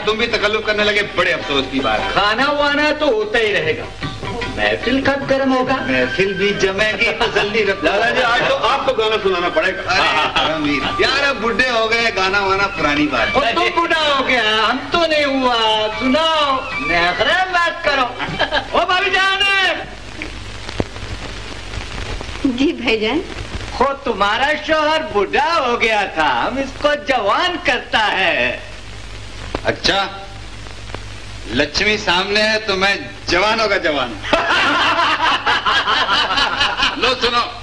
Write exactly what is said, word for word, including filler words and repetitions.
तुम भी तकल्लुफ करने लगे, बड़े अफसोस की बात। खाना वाना तो होता ही रहेगा, महफिल कब गर्म होगा? महफिल भी जमेगी तो जल्दी रखो। दादाजी आज तो आपको गाना सुनाना पड़ेगा। यार अब बुढ़े हो गए, गाना वाना पुरानी बात। और तुम बुढ़ा हो गया, हम तो नहीं हुआ। सुनाओ, नखरे बात करो। ओ भाभी जान। जी भाईजान। हो तुम्हारा शोहर बूढ़ा हो गया था, हम इसको जवान करता है। अच्छा, लक्ष्मी सामने है तो मैं जवानों का जवान। लो सुनो।